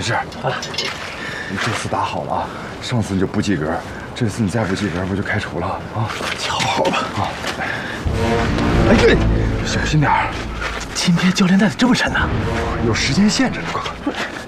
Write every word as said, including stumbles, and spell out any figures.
事？ 好了， 你这次打好了啊，上次你就不及格，这次你再不及格，不就开除了啊？ 瞧好吧啊！哎，对，小心点儿。 今天教练带的这么沉呢？ 有时间限制的，快快。